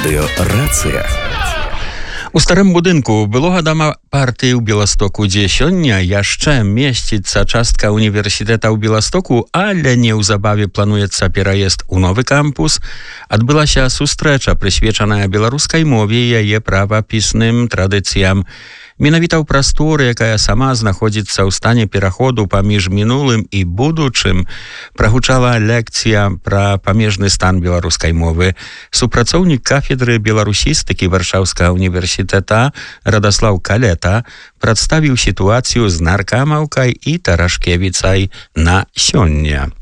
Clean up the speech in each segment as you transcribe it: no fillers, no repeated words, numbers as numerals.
Радыё «Рацыя». У старым будынку былога дома партыі ў Беластоку, дзе сёння яшчэ месціцца частка універсітэта ў Беластоку, але неўзабаве плануецца пераезд у новы кампус, адбылася сустрэча, прысвечаная беларускай мове і яе правапісным традыцыям. Менавіта ў прасторы, якая сама знаходзіцца ў стане пераходу паміж мінулым і будучым, прагучала лекцыя пра памежны стан беларускай мовы. Супрацоўнік кафедры беларусістыкі Варшаўскага універсітэта Радаслаў Калета прадставіў сітуацыю з наркамаўкай і Тарашкевіцай на сёння.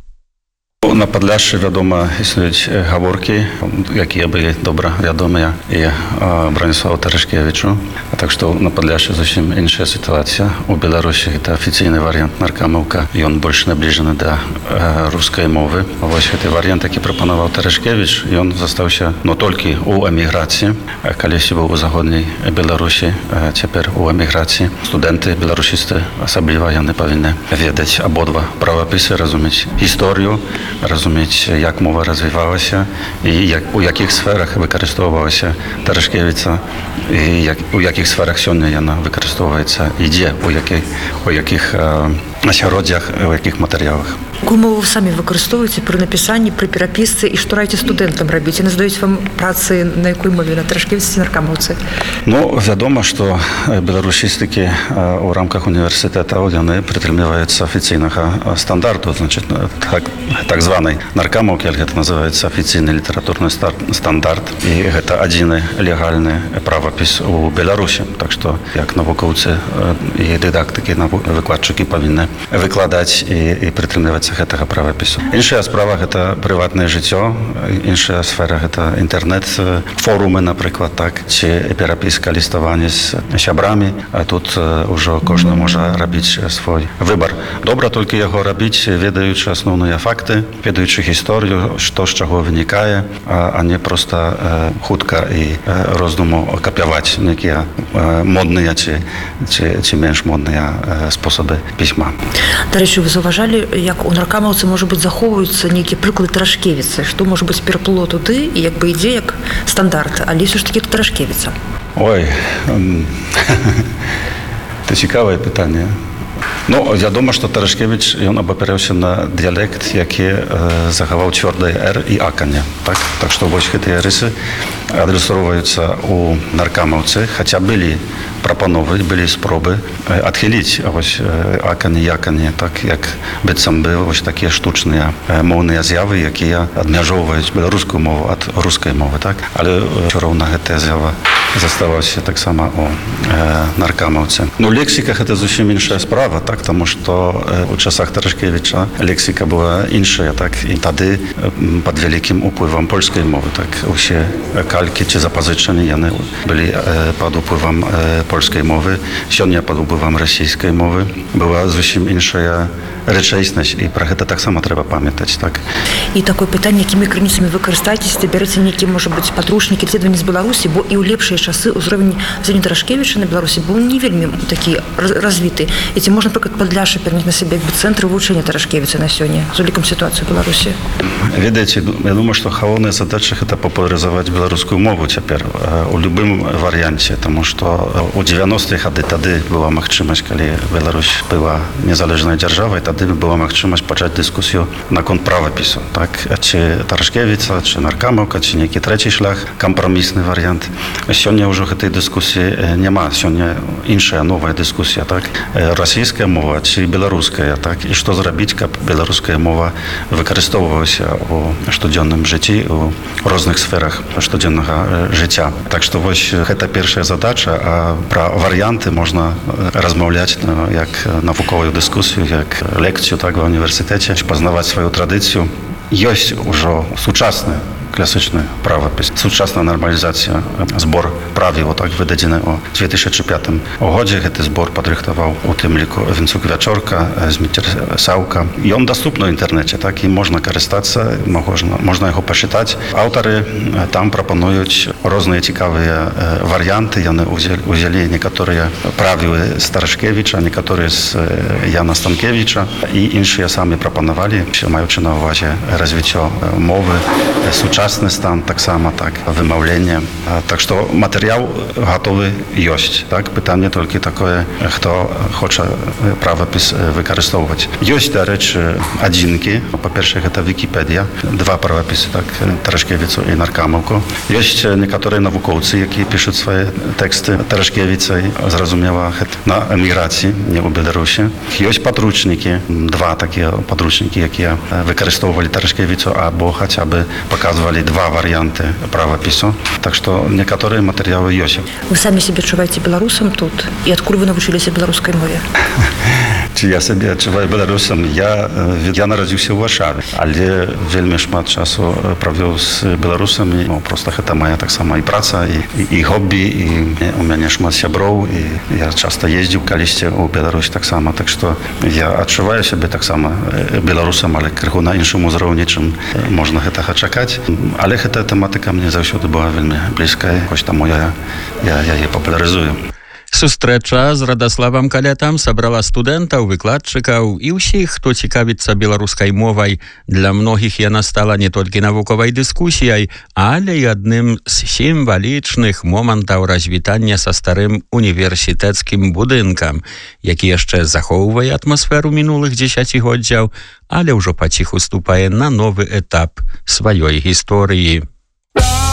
На Падляшшы, вядома, існуюць гаворкі, якія былі добра вядомыя і Браніславу Тарашкевічу. Так што на Падляшшы зусім іншая сітуацыя. У Беларусі гэта афіцыйны варыянт наркамаўка, ён больш набліжаны да рускай мовы. Вось гэты варыянт, які прапанаваў Тарашкевіч, ён застаўся толькі ў эміграцыі. Калісьці быў у заходняй Беларусі, цяпер у эміграцыі. Студэнты, беларусісты, асабліва яны павінны ведаць абодва правапісы, разумець гісторыю, разумець, як мова развівалася і у якіх сферах выкарыстоўвалася Тарашкевіца і у якіх сферах сёння яна выкарыстоўваецца і дзе, у якіх асяроддзях, у якіх матэрыялах. Якую мову вы самі выкарыстоўваеце пры напісанні, пры перапісцы і што раіце студэнтам рабіць? Яны здаюць вам працы на якой мове, на Тарашкевіцы ці наркамаўцы? Вядома, што беларусістыкі ў рамках універсітэтаў яны прытрымліваюцца афіцыйнага стандарту, значит, так званай наркамаўкі, але гэта называецца афіцыйны літаратурны стандарт, і гэта адзіны легальны правапіс у Беларусі. Так што, як навукоўцы і дыдактыкі, выкладчыкі павінны выкладаць і прытрымлівацца гэтага правапісу. Іншая справа – гэта прыватнае жыццё, іншая сфера – гэта інтэрнэт-форумы, напрыклад, так, ці перапіска, ліставанне з сябрамі, а тут ужо кожны можа рабіць свой выбар. Добра толькі яго рабіць, ведаючы асноўныя факты, ведаючы гісторыю, што з чаго вынікае, а не проста хутка і роздуму капяваць нейкія модныя ці менш модныя спосабы пісьма. Дарэчы, вы заўважалі, як у наркамаўцы, можа быць, захоўваюцца нейкія прыклады Тарашкевіцы, што, можа быць, пераплыло туды і як бы ідзе як стандарт, але ўсё ж такі это Тарашкевіца. Ой, это цікавае пытанне. Вядома, што Тарашкевіч, ён абапіраўся на дыялект, які захаваў цвёрдае «р» і аканне. Так што вось гэтыя рысы адресоўваюцца ў наркамаўцы, хаця былі прапановы, былі спробы адхіліць аканне, яканне, так як быццам бы вось такія штучныя моўныя з'явы, якія адмяжоўваюць беларускую мову ад рускай мовы, так? Але ўсё роўна гэтая з'ява заставалася таксама у наркамаўцы. Лексіка – гэта зусім іншая справа, так? Таму што у часах Тарашкевіча лексіка была іншая, так? І тады пад вялікім уплывам польскай мовы, так? Усе калькі ці запазычанні яны былі пад уплывам польскай мовы, сёння пад уплывам расійскай мовы. Была зусім іншая рэчаіснасць, і пра гэта таксама трэба памятаць, так? І такое пытанне, якімі крыніцамі вы карыстаецеся, бярэце нейкі, можа быць, падручнікі даследаванні з Беларусі, бо і ў лепшыя часы ўзровень Зені Тарашкевіча на Беларусі быў не вельмі такі развіты. І ці можна, напрыклад, Падляшша пераняць на сябе цэнтр вывучэння Тарашкевіцы на сёння з улікам сітуацыі ў Беларусі? Ведаеце, я думаю, што галоўная задача – гэта папулярызаваць беларускую мову цяпер у любым варыянце, таму што у 90-е гады тады была магчымасць, калі Беларусь была незалежнай дзяржавай, тады была магчымасць пачаць дыскусію наконт правапісу, так? Ці Тарашкевіца, ці наркамаўка, ці нейкі трэці шлях, кампрамісны варыянт. Сёння ўжо гэтай дыскусіі няма, сёння іншая новая дыскусія, так? Расійская мова ці беларуская, так? І што зрабіць, каб беларуская мова выкарыстоўвалася у штодзённым жыцці, у розных сферах штодзённага жыцця. Так што вось гэта першая задача, а пра варыянты можна размаўляць як навуковую дыскусію, як лекцыю, так, ва універсітэце, пазнаваць сваю традыцыю. Ёсць ужо сучасны класычны правапіс, сучасная нармалізацыя, збор правіл, так, выдадзены ў 2005 годзе. Гэты збор падрыхтаваў у тым ліку Вінцук Вячорка, Зміцер Саўка. Ён даступны ў інтэрнэце, так, і можна карыстацца, можна яго пачытаць. Аўтары там прапануюць розныя цікавыя варыянты. Яны ўзялі некаторыя правілы з Тарашкевіча, некаторыя з Яна Станкевіча, і іншыя самі прапанавалі, маючы на ўвазе развіццё мовы, сучаснасці, сучасny stan, tak samo, tak, wymowlenie. Tak, że materiał gotowy jest, tak? Pytanie tylko takie, kto chce prawopis wykorzystywać. Jest te rzeczy jedynki. Po pierwsze, to Wikipedia. 2 prawopisy, tak, Tereszkiewicu i Narkamówku. Jest niektóre naukowcy, які piszą swoje teksty Tereszkiewica i zrozumiała na emigracji, nie u Białorusi. Jest podrучники, 2 takie podrучники, jakie wykorzystywali Tereszkiewicu, albo chociażby pokazywali 2 warianty prawopisu. Tak, że niektóre materiały jest. Вы сами себя отчуваете белорусом тут? И откуда вы научились белорусской мове? Czy ja sobie odczuwam Białorusem? Ja narodziłem się w Warszawie, ale wiele szmat czasu prawił z Białorusem i po prostu to moja tak sama i praca, i hobby, i u mnie szmat siabrów, i ja często jeździł kiedyś u Białorusi tak samo, tak że ja odczuwam siebie tak samo Białorusem, ale krychu na innym uzrowie, czym można tego czekać, ale ta tematyka mnie zawsze była wielmi bliska, choć tam ja je popularyzuję. Сустрэча з Радаславам Калятам сабрала студэнтаў, выкладчыкаў і ўсіх, хто цікавіцца беларускай мовай. Для многіх яна стала не толькі навуковай дыскусіяй, але і адным з сімвалічных момантаў развітання са старым універсітэцкім будынкам, які яшчэ захоўвае атмасферу мінулых дзесяцігоддзяў, але ўжо паціху ступае на новы этап сваёй гісторыі.